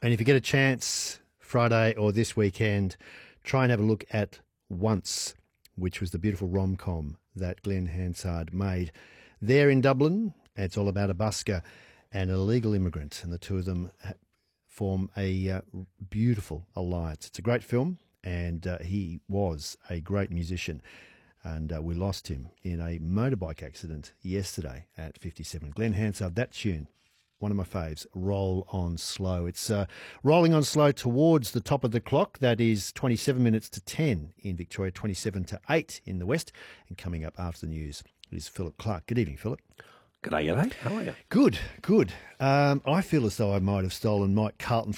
And if you get a chance Friday or this weekend, try and have a look at Once, which was the beautiful rom-com that Glenn Hansard made there in Dublin. It's all about a busker and an illegal immigrant, and the two of them form a beautiful alliance. It's a great film, and he was a great musician. And we lost him in a motorbike accident yesterday at 57. Glenn Hansard, that tune, one of my faves, Roll On Slow. It's rolling on slow towards the top of the clock. That is 27 minutes to 10 in Victoria, 27 to 8 in the West. And coming up after the news is Philip Clark. Good evening, Philip. G'day, G'day. How are you? Good, good. I feel as though I might have stolen Mike Carlton